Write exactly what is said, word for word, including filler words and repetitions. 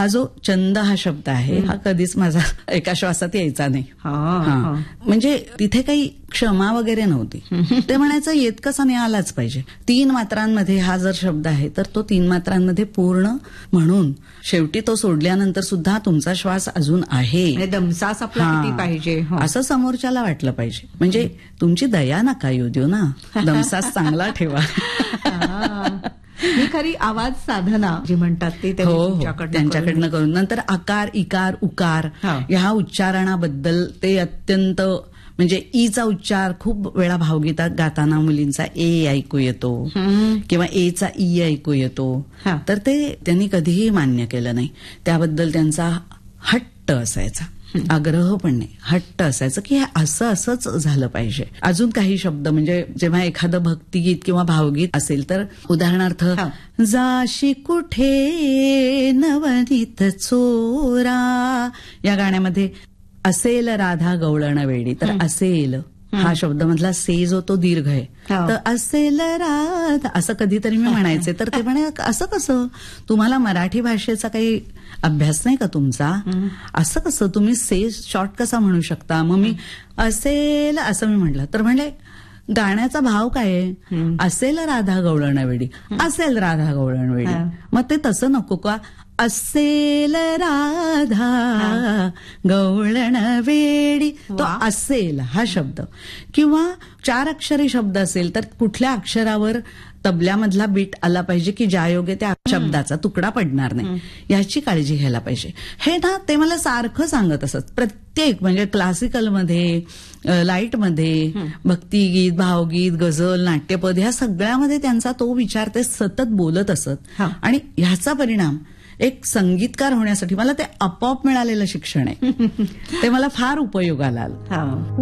हा जो चंद हा शब्द आहे हा कधीच माझा एका श्वासात यायचा नाही. हा. म्हणजे तिथे काही क्षमा वगैरे नव्हती. ते म्हणायचं येत कसा नाही आलाच पाहिजे. तीन मात्रांमध्ये हा जर शब्द आहे तर तो तीन मात्रांमध्ये पूर्ण म्हणून शेवटी तो सोडल्यानंतर सुद्धा तुमचा श्वास अजून आहे. दमसास आपला किती पाहिजे असं समोरच्याला वाटलं पाहिजे. म्हणजे तुमची दया नका येऊ देऊ ना, दमसास चांगला ठेवा. ही खरी आवाज साधना जी म्हणतात ती त्यांच्याकडनं करून. नंतर आकार, इकार, उकार ह्या उच्चारणाबद्दल ते अत्यंत म्हणजे ईचा उच्चार खूप वेळा भावगीतात गाताना मुलींचा ए ऐकू येतो किंवा एचा ई ऐकू येतो. तर ते त्यांनी कधीही मान्य केलं नाही. त्याबद्दल त्यांचा हट्ट असायचा, आग्रह पण नाही, हट्ट असायचं की हे असं असंच झालं पाहिजे. अजून काही शब्द म्हणजे जेव्हा एखादं भक्तिगीत किंवा भावगीत असेल तर उदाहरणार्थ जाशी कुठे नवनीत चोरा या गाण्यामध्ये असेल राधा गवळण वेडी, तर असेल हा शब्द मधला से जो तो दीर्घ आहे. तर असेल राधा असं कधीतरी मी म्हणायचे तर ते म्हणे असं कसं, तुम्हाला मराठी भाषेचा काही अभ्यास नाही का तुमचा, असं कसं तुम्ही से शॉर्ट कसा म्हणू शकता. मग मी असेल असं मी म्हटलं तर म्हणले गाण्याचा भाव काय आहे, असेल राधा गवळण वेडी, असेल राधा गवळण वेडी. मग ते तसं नको का, असेल राधा गवळण वेडी, तो असेल हा शब्द. किंवा चार अक्षरी शब्द असेल तर कुठल्या अक्षरावर तबल्यामधला बीट आला पाहिजे की ज्यायोगे त्या शब्दाचा तुकडा पडणार नाही याची काळजी घ्यायला पाहिजे. हे ना ते मला सारखं सांगत असत. प्रत्येक म्हणजे क्लासिकलमध्ये, लाईटमध्ये, भक्तिगीत, भावगीत, गझल, नाट्यपद ह्या सगळ्यामध्ये त्यांचा तो विचार ते सतत बोलत असत. आणि ह्याचा परिणाम एक संगीतकार होण्यासाठी मला ते आपोआप मिळालेलं शिक्षण आहे. ते मला फार उपयोगाला आलं.